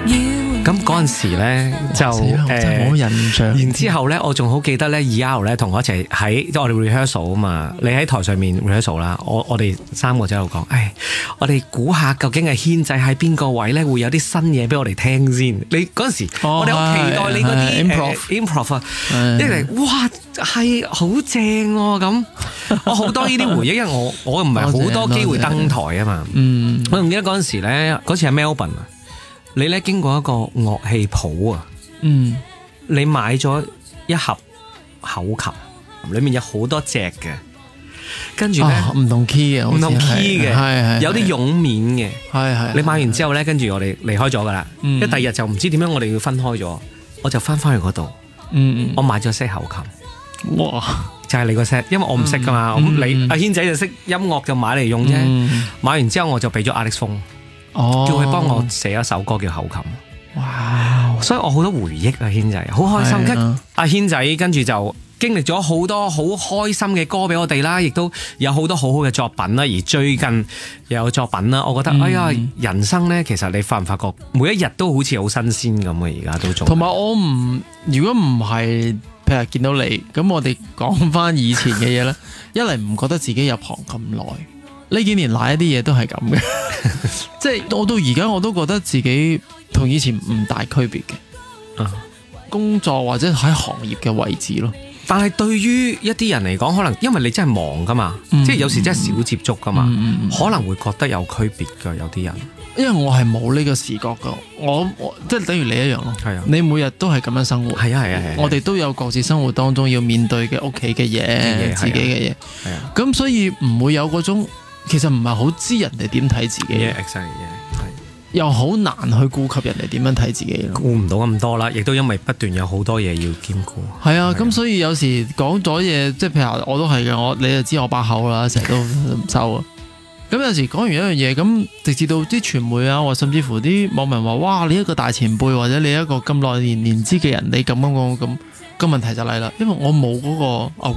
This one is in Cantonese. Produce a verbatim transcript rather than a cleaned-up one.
咁嗰陣時咧就誒， 冇印象。 然之後咧，我仲好記得咧 E R 咧同我一齊喺即係我哋 rehearsal 啊嘛。你喺台上面 rehearsal 啦，我我哋三個就喺度講，誒，我哋估下究竟係軒仔喺邊個位咧會有啲新嘢俾我哋聽先。你嗰陣時，我哋好期待你嗰啲 improv improv 啊，一嚟哇係好正喎咁。我好多呢啲回憶，因為我我唔係好多機會登台啊嘛。嗯，我仲記得嗰陣時咧，嗰次喺 Melbourne 啊。你咧經過一個樂器鋪啊，嗯，你買咗一盒口琴，裏面有好多隻嘅，跟住咧唔同 key 嘅， 唔同 key 嘅，係係有啲絨面嘅， 係係。 你買完之後咧，跟住我哋離開咗噶啦，一第二日就唔知點樣，我哋要分開咗，我就翻翻去嗰度，嗯，我買咗 set 口琴，哇，就係你個 set，因為我唔識噶嘛，咁你阿軒仔就識音樂就買嚟用啫，買完之後我就俾咗 Alex Fong。哦、叫佢幫我寫一首歌叫口琴，哇！所以我好多回憶啊，軒仔，好開心。跟阿軒仔跟住就經歷咗好多好開心嘅歌俾我哋啦，亦都有好多好好嘅作品啦。而最近又有作品啦，我覺得、嗯、哎呀，人生咧其實你發唔發覺每一日都好似好新鮮咁嘅，而家都做。同埋我唔，如果唔係譬如見到你，咁我哋講翻以前嘅嘢咧，一嚟唔覺得自己入行咁耐。呢幾年嚟一啲嘢都係咁嘅，即係我到而家我都覺得自己同以前唔大區別嘅，啊，工作或者喺行業嘅位置咯。但係對於一啲人嚟講，可能因為你真係忙噶嘛，嗯、即係有時真係少接觸噶嘛，嗯、可能會覺得有區別噶，有啲人。因為我係冇呢個視覺噶，我我即係等於你一樣咯。係啊，你每日都係咁樣生活。係啊係啊係。我哋都有各自生活當中要面對嘅屋企嘅嘢，自己嘅嘢。係啊。咁所以唔會有嗰種。其實唔係好知人哋點睇自己 yeah, exactly, yeah, 又好難去顧及人哋點樣睇自己咯，顧唔到咁多啦，亦都因為不斷有好多嘢要兼顧。係啊，咁所以有時講咗嘢，即係譬如我都係嘅，我你就知我把口啦，成日都唔收啊。咁有時講完一樣嘢，咁直至到啲傳媒啊，或甚至乎啲網民話：哇，你一個大前輩，或者你一個咁耐年年資嘅人，你咁樣講咁，個問題就嚟啦，因為我冇嗰個